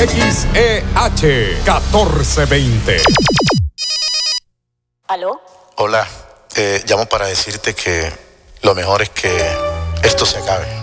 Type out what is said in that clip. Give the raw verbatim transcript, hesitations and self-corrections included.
X E H catorce veinte. ¿Aló? Hola, eh, llamo para decirte que lo mejor es que esto se acabe.